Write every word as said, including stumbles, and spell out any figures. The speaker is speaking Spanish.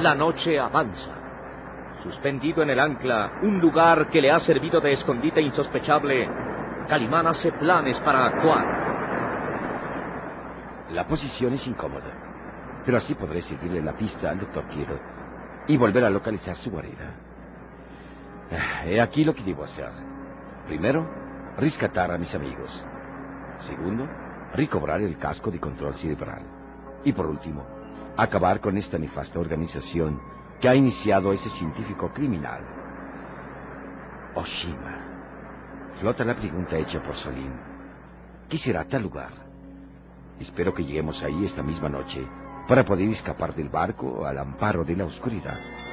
La noche avanza. Suspendido en el ancla, un lugar que le ha servido de escondite insospechable, Calimán hace planes para actuar. La posición es incómoda, pero así podré seguirle la pista al doctor Quiero y volver a localizar su guarida. He aquí lo que debo hacer. Primero, rescatar a mis amigos. Segundo, recobrar el casco de control cerebral. Y por último, acabar con esta nefasta organización que ha iniciado ese científico criminal. Oshima. Flota la pregunta hecha por Salim. ¿Qué será tal lugar? Espero que lleguemos ahí esta misma noche para poder escapar del barco al amparo de la oscuridad.